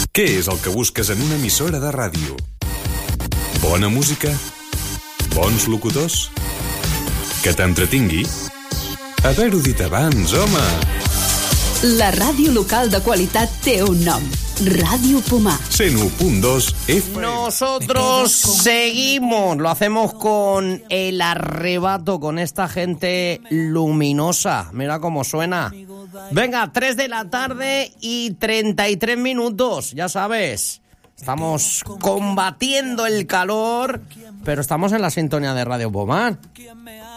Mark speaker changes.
Speaker 1: Què és el que busques en una emissora de ràdio? Bona música? Bons locutors? Que t'entretingui? Haver-ho dit abans, home!
Speaker 2: La ràdio local de qualitat té un nom. Radio Pomar.
Speaker 1: 101.2 FM.
Speaker 3: Nosotros seguimos, lo hacemos con El Arrebato, con esta gente luminosa. Mira cómo suena. Venga, 3 de la tarde y 33 minutos, ya sabes. Estamos combatiendo el calor, pero estamos en la sintonía de Radio Pomar.